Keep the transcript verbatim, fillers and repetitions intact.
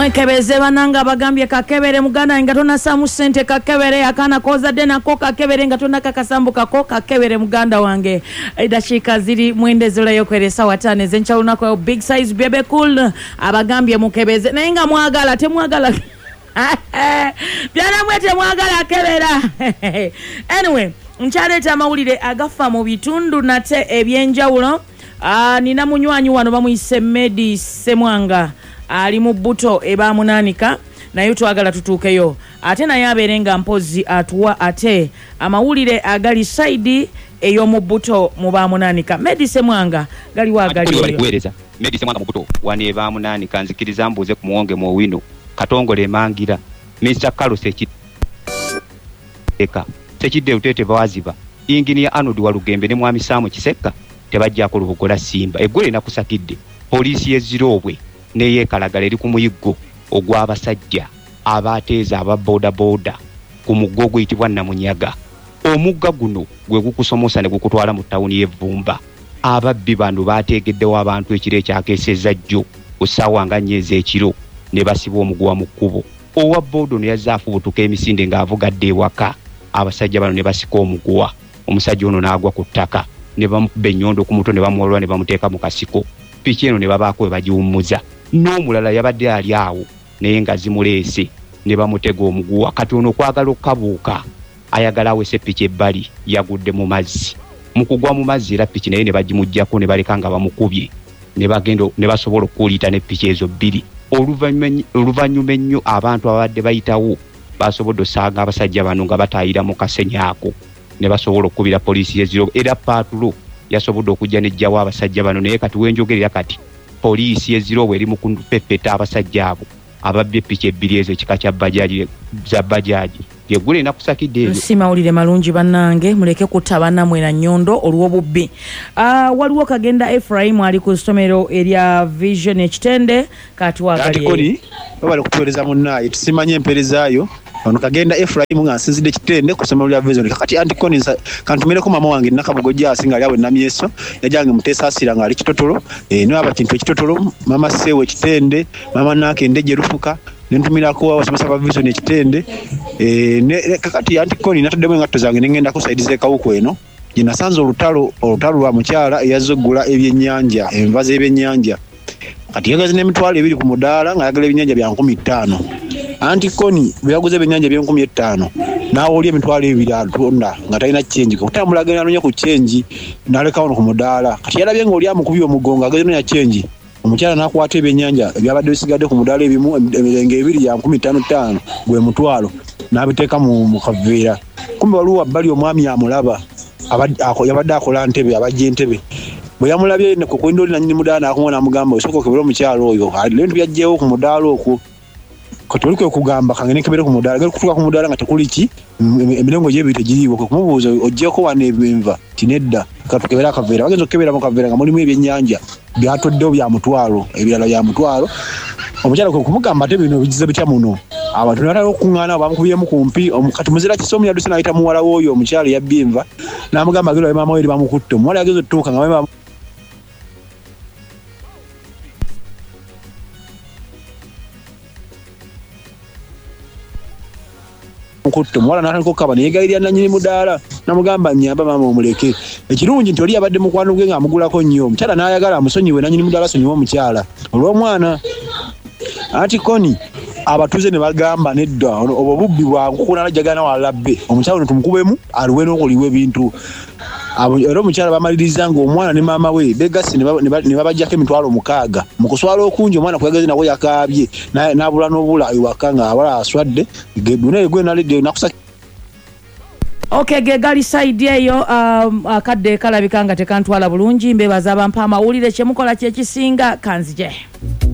mwekebeze bananga bagambye kakebere muganda nga tona samu sente kakebere akana koza dena ko kakebere nga tona kakasambu kako kakebere muganda wange edashika ziri mwendezula yokweresa watane zenchauna kwa big size bebe cool abagambye mukebeze naye nga mwagala temwagala byana mwete mwagala kebera anyway nchaleta amawulire agafa mu bitundu nate ebyenjawulo ah nina munywanyi wano bamuyise Medi Semwanga ali mu buto eba munanika nayo twagala tutuukeyo ate naye aberenga mpozi atuwa ate amawulire agali side eyo mu buto mu ba munanika Medi Semwanga gali wagali eyo Medi Semwanga mu buto wane eba munanika nzikiriza mbuze ku muwonge mu wino katongole mangira mister Carlos eka sekidde utete bawaziba ingini Arnold Walugembe ne mwami Samu Kiseka tebajja ko lubugola Simba eggole nakusakidde poliisi yezirobwe neye kalagala eri ku muyiggo ogw'abasajja abateeza aba boda boda ku muggo guyitibwa Namunyaga omugga guno gwe gukusomosa ne gukutwala mu tawuni y'Evvumba ababbi bano bategeddewo abantu ekiro ekyakeeseza jjo osawa nga nnyezi ekiro ne basiba omugwa mu kkubo owa bodo ne yazza afubutuka emisinde ng'avugadde ewaka abasajja bano ne basika omugwa omusajja ono n'agwa ku ttaka ne bamukuba ennyondo ku mutwe ne bamuwolwa ne bamuteeka mu kasiko piki eno ne babaako we bagiwummuza n'omulala yabadde ali awo naye nga zimuleese ne bamutega omuguwa kati ono okwagala okkabuuka ayagala awese piki ebbali yagudde mu mazzi mu kugwa mu mazzi era piki naye ne bagimuggyako ne baleka nga bamukubye ne bagenda ne basobola okuliita ne piki ezo bbiri oluvannyuma ennyo abantu abadde bayitawo basobodde osanga abasajja bano nga bataayira mu kasenyaako ne basobola okubira poliisi yeziro era paatulo yasobodde okujja nejjawo abasajja bano naye kati wenjogerera kati poliisi yeziro eri mu kupepeta abasajja abo ababbye piki ebbiri ezo ekika kya bajaji za bajaji yeggule nakusakidde eyo simawulire malungi bannange muleke kutabana mwena nnyondo olw'obubbi ah uh, waliwo kagenda Ephraim ali ku stomero erya Vision ekitende kati wagali kati bali kutuweleza munnaye tusimanye emperezaayo ono kagenda Ephraim nga nsinzidde kitende ku stomero erya Vision kati antikoni kantumire ko mama wange nakabugojja asinga yawe namyeso yajange mutesa asira nga ali kitotolo eh no abakintu ekitotolo mama sewe kitende mama nake ndeje rufuka nentumira ko abasomesa ba Vision ekitende eh ne kakati antikoni natadde ngatto zange ngenda ko saidize kawuko eno jina sanzo olutalo olutalo lwa mukyala eyazogula ebyennyanja envaze ebyennyanja kati yagaze n'emitwalo ebiri ku mudaala nga yagala ebyennyanja bya nkumi ttaano antikoni byaguze ebyennyanja bya nkumi ttaano nawe oli emitwalo ebiri atonda nga talina change kutambula genda nonya ku change naleka ono ku mudaala kati yalabye nga oli amukubi omugongo ageze nonya change omukyala nakwata ebyennyanja byabadde bisigadde ku mudaala ebimu emirenge ebiri ya nkumi ttaano ttaano gwe mutwalo n'abiteeka mu kaveera kumbe waliwo wabbali omwami amulaba yabadde akola ntebe abajja entebe bwe yamulabye ku kwenda oli nanyini mudaala nakumona amugamba osooka okebera omukyalo oyo lentu byajjeewo ku mudaala okwo kati oli kwe kugamba kangene kebere ku mudaala gari kutuuka ku mudaala nga tekuli ki emirengo gy'ebiri tegiriiwo kwe kumubuuza ojjeeko wano ebinva tinedda katukebera akaveera bagenza okukebera mu kaveera nga mulimu ebyennyanja byatoddewo bya mutwalo ebirala bya mutwalo omukyala kwe kumugamba ate bino bigize bitya muno abantu ne batala okuŋŋaana bamukubyemu kumpi kati muzira kisomu yadduse n'ayita muwala w'oyo omukyala yabbye enva n'amugamba agenda maama we eri bamukutte omuwala yageza otutuuka nga mukutto mwala natandika okukaba neyegayirira nanyini mudaala namugamba nyamba maama omuleke ekirungi nti oli yabadde mukwano gwe nga amugulako nnyo omukyala n'ayagala amusonyiwe nanyini mudaala asonyiwe omukyala olw'omwana antikoni abatuuze ne bagamba nedda obwo bubbi bwangu kunalajjagana walabbe omukyala ono tumukubemu aluwe n'okuliwa ebintu era omukyala bamaliriza nga omwana ne maama we begasi ne babajjako emitwalo mukaaga mu kuswala okungi omwana kwegeze nako yakaabye n'abula n'obula ewaka nga abala aswadde naye gwe naledde nakusa Okay ge gali side eyo um, akadde kalabika nga tekantwala bulungi mbebaza abampa amawulire kyemukola kyekisinga kanzije